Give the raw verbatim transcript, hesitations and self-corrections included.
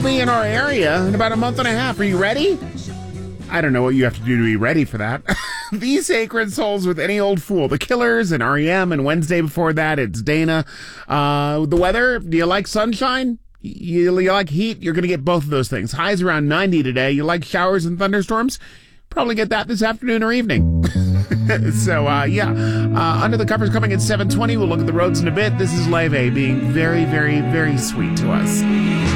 be in our area in about a month and a half. Are you ready? I don't know what you have to do to be ready for that. These Sacred Souls with Any Old Fool. The Killers and R E M, and Wednesday before that, it's Dana. Uh, the weather, do you like sunshine? You, you like heat? You're going to get both of those things. Highs around ninety today. You like showers and thunderstorms? Probably get that this afternoon or evening. So, uh, yeah. Uh, Under the Covers coming at seven twenty. We'll look at the roads in a bit. This is Leve being very, very, very sweet to us.